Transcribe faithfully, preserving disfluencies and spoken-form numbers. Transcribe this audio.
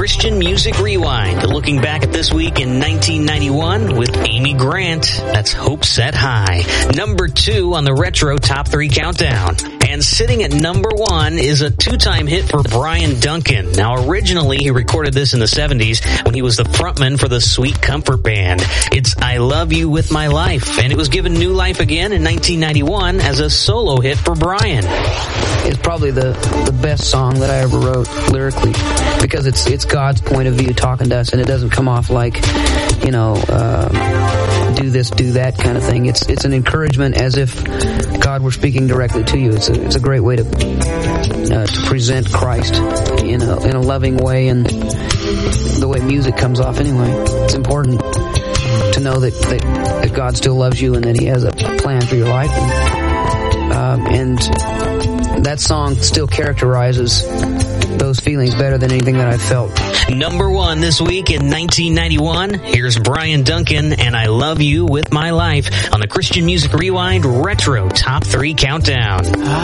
Christian Music Rewind, looking back at this week in nineteen ninety-one with Amy Grant. That's Hope Set High. Number two on the Retro Top three Countdown. And sitting at number one is a two-time hit for Brian Duncan. Now, originally, he recorded this in the seventies when he was the frontman for the Sweet Comfort Band. It's I Love You With My Life, and it was given new life again in nineteen ninety-one as a solo hit for Brian. It's probably the, the best song that I ever wrote lyrically, because it's it's God's point of view talking to us, and it doesn't come off like, you know, uh, do this, do that kind of thing. It's it's an encouragement as if God were speaking directly to you. It's a, it's a great way to uh, to present Christ in a in a loving way, and the way music comes off anyway. It's important to know that, that, that God still loves you and that He has a plan for your life. And, um, and that song still characterizes those feelings better than anything that I've felt. Number one this week in nineteen ninety-one, here's Brian Duncan and I Love You With My Life on the Christian Music Rewind Retro Top three Countdown.